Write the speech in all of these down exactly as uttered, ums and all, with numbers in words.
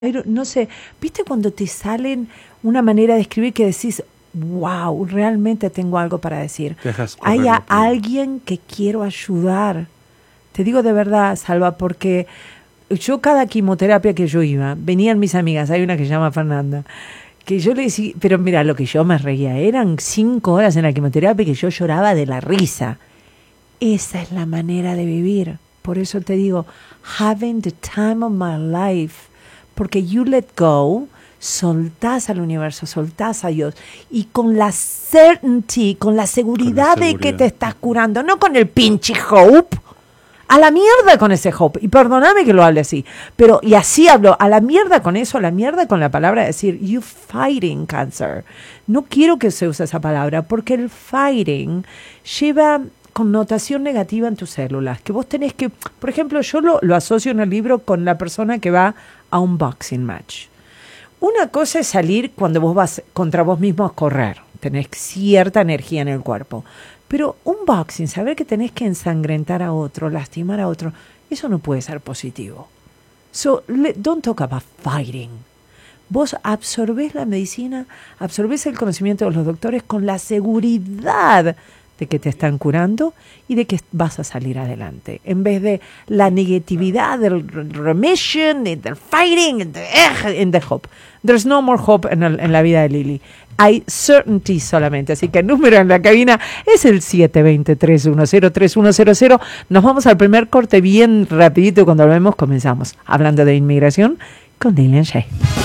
Pero no sé, ¿viste cuando te salen una manera de escribir que decís, wow, realmente tengo algo para decir? Hay a alguien que quiero ayudar. Te digo de verdad, Salva, porque yo cada quimioterapia que yo iba, venían mis amigas, hay una que se llama Fernanda, que yo le decía, pero mira, lo que yo me reía, eran cinco horas en la quimioterapia que yo lloraba de la risa. Esa es la manera de vivir. Por eso te digo, having the time of my life. Porque you let go, soltás al universo, soltás a Dios. Y con la certainty, con la seguridad, con la seguridad de que te estás curando, no con el pinche hope. A la mierda con ese hope. Y perdóname que lo hable así. Pero, y así hablo, a la mierda con eso, a la mierda con la palabra de decir, you fighting cancer. No quiero que se use esa palabra, porque el fighting lleva connotación negativa en tus células, que vos tenés que, por ejemplo, yo lo, lo asocio en el libro con la persona que va a un boxing match. Una cosa es salir cuando vos vas contra vos mismo a correr, tenés cierta energía en el cuerpo, pero un boxing, saber que tenés que ensangrentar a otro, lastimar a otro, eso no puede ser positivo. So, le, don't talk about fighting. Vos absorbés la medicina, absorbés el conocimiento de los doctores con la seguridad de que te están curando y de que vas a salir adelante, en vez de la negatividad del remission, del fighting, and the, and the hope. There's no more hope en, el, en la vida de Lili. Hay certainty solamente. Así que el número en la cabina es el siete dos cero, tres uno cero, tres uno cero cero. Nos vamos al primer corte bien rapidito y cuando volvemos comenzamos hablando de inmigración con Lilian Shay.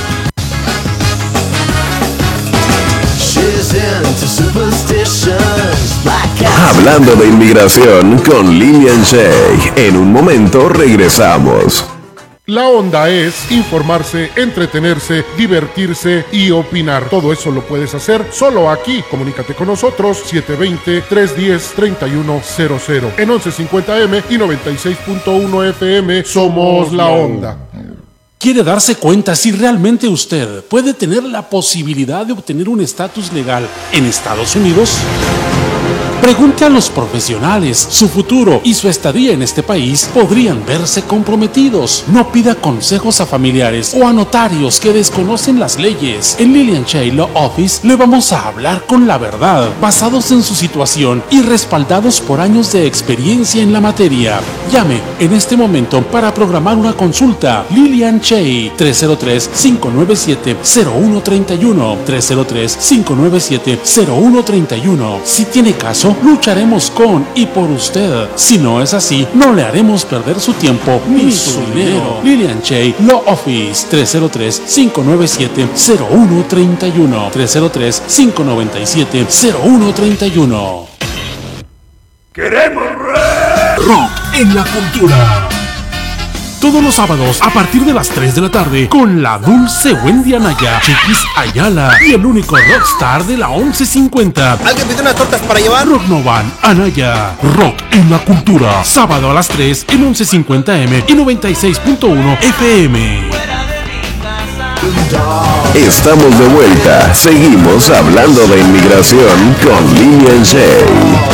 Hablando de inmigración con Lilian Shay. En un momento regresamos. La onda es informarse, entretenerse, divertirse y opinar. Todo eso lo puedes hacer solo aquí. Comunícate con nosotros siete dos cero, tres uno cero, tres uno cero cero. En once cincuenta eme y noventa y seis punto uno efe eme somos La Onda. ¿Quiere darse cuenta si realmente usted puede tener la posibilidad de obtener un estatus legal en Estados Unidos? Pregunte a los profesionales. Su futuro y su estadía en este país podrían verse comprometidos. No pida consejos a familiares o a notarios que desconocen las leyes. En Lilian Shay Law Office le vamos a hablar con la verdad, basados en su situación y respaldados por años de experiencia en la materia. Llame en este momento para programar una consulta. Lilian Shay, tres cero tres, cinco nueve siete, cero uno tres uno, tres cero tres, cinco nueve siete, cero uno tres uno. Si tiene caso, lucharemos con y por usted. Si no es así, no le haremos perder su tiempo ni su dinero. Lilian Shay Law Office, tres cero tres, cinco nueve siete, cero uno tres uno, tres cero tres, cinco nueve siete, cero uno tres uno. ¡Queremos rock en la cultura! Todos los sábados a partir de las tres de la tarde con la dulce Wendy Anaya, Chiquis Ayala y el único rockstar de la once cincuenta. ¿Alguien pide unas tortas para llevar? Rock Novan Anaya. Rock en la cultura. Sábado a las tres en once cincuenta eme y noventa y seis punto uno efe eme. Estamos de vuelta. Seguimos hablando de inmigración con Lilian Shay.